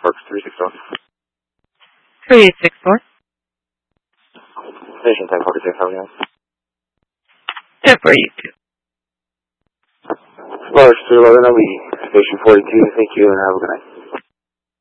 Parks 364. 3864. Station 1046, how are you? 1042. Large 311 LE, Station 42, thank you and have a good night.